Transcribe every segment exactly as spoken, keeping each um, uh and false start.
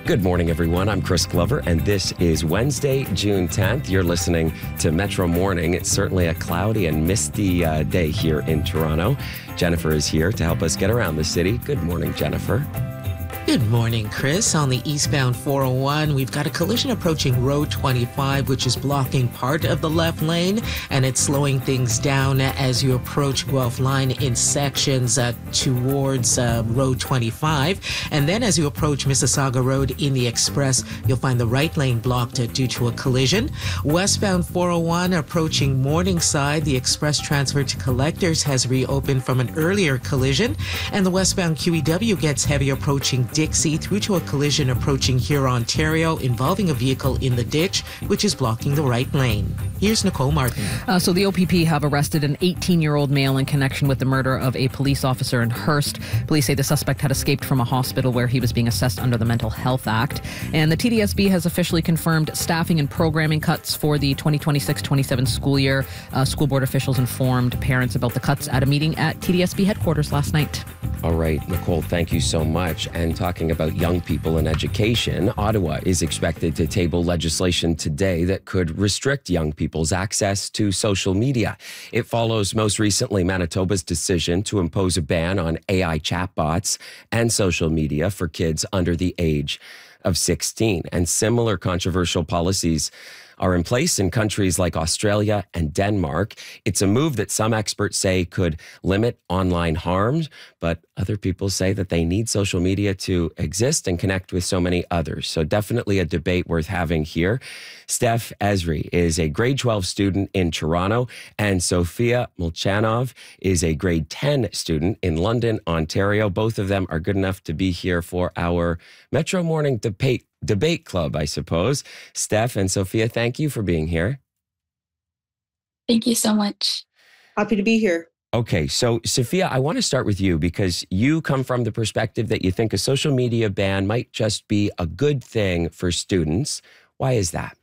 Good morning, everyone. I'm Chris Glover, and this is Wednesday, June tenth. You're listening to Metro Morning. It's certainly a cloudy and misty uh, day here in Toronto. Jennifer is here to help us get around the city. Good morning, Jennifer. Good morning, Chris. On the eastbound four oh one, we've got a collision approaching Road twenty-five, which is blocking part of the left lane, and it's slowing things down as you approach Guelph Line in sections uh, towards uh, Road twenty-five. And then as you approach Mississauga Road in the express, you'll find the right lane blocked uh, due to a collision. Westbound four oh one approaching Morningside, the express transfer to Collectors has reopened from an earlier collision, and the westbound Q E W gets heavy approaching Dixie through to a collision approaching here, Ontario, involving a vehicle in the ditch, which is blocking the right lane. Here's Nicole Martin. Uh, so the O P P have arrested an eighteen-year-old male in connection with the murder of a police officer in Hearst. Police say the suspect had escaped from a hospital where he was being assessed under the Mental Health Act. And the T D S B has officially confirmed staffing and programming cuts for the twenty twenty-six twenty-seven school year. Uh, school board officials informed parents about the cuts at a meeting at T D S B headquarters last night. All right, Nicole, thank you so much. And talking about young people and education, Ottawa is expected to table legislation today that could restrict young people's access to social media. It follows most recently Manitoba's decision to impose a ban on A I chatbots and social media for kids under the age of sixteen. And similar controversial policies are in place in countries like Australia and Denmark. It's a move that some experts say could limit online harms, but other people say that they need social media to exist and connect with so many others. So definitely a debate worth having here. Steph Esri is a grade twelve student in Toronto, and Sophia Molchanov is a grade ten student in London, Ontario. Both of them are good enough to be here for our Metro Morning debate Debate Club, I suppose. Steph and Sophia, thank you for being here. Thank you so much. Happy to be here. Okay, so Sophia, I want to start with you because you come from the perspective that you think a social media ban might just be a good thing for students. Why is that?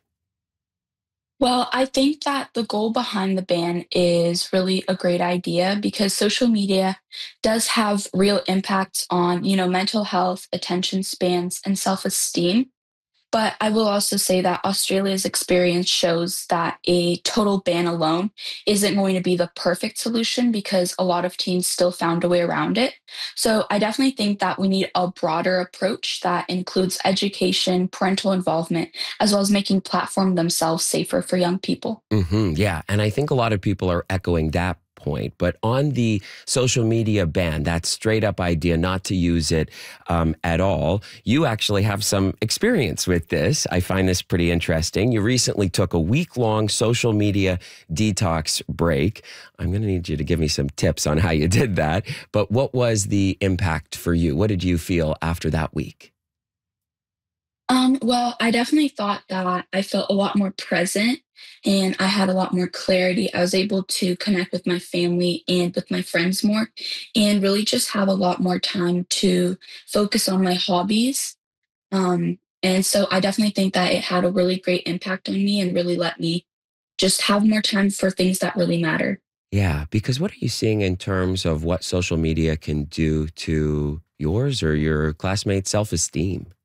Well, I think that the goal behind the ban is really a great idea because social media does have real impacts on, you know, mental health, attention spans, and self-esteem. But I will also say that Australia's experience shows that a total ban alone isn't going to be the perfect solution because a lot of teens still found a way around it. So I definitely think that we need a broader approach that includes education, parental involvement, as well as making platforms themselves safer for young people. Mm-hmm, yeah, and I think a lot of people are echoing that point. But on the social media ban, that straight up idea not to use it um, at all, you actually have some experience with this. I find this pretty interesting. You recently took a week-long social media detox break. I'm going to need you to give me some tips on how you did that. But what was the impact for you? What did you feel after that week? Um, well, I definitely thought that I felt a lot more present and I had a lot more clarity. I was able to connect with my family and with my friends more and really just have a lot more time to focus on my hobbies. Um, and so I definitely think that it had a really great impact on me and really let me just have more time for things that really matter. Yeah, because what are you seeing in terms of what social media can do to yours or your classmates' self-esteem?